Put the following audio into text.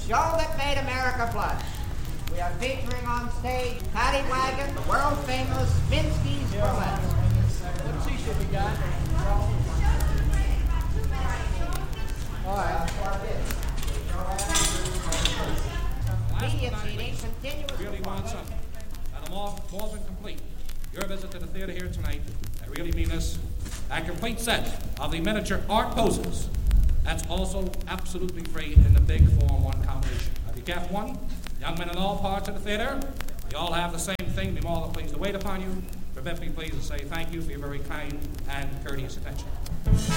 show that made America blush. We are featuring on stage Paddy Wagon, the world-famous Minsky's Burlesque. What seats have we got? All right. Immediate seating, continuous. Really want something. And more than complete. Your visit to the theater here tonight, I really mean this, a complete set of the miniature art poses. That's also absolutely free in the big 4-in-1 combination. Have you kept one? Young men in all parts of the theater, you all have the same thing. Be more than pleased to wait upon you. Permit me please to say thank you for your very kind and courteous attention.